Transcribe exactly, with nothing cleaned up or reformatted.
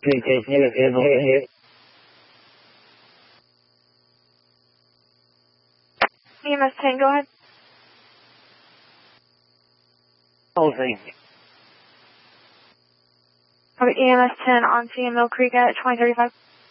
E M S ten, go ahead. Oh, thank you. Okay, E M S ten on C M Mill Creek at twenty thirty-five.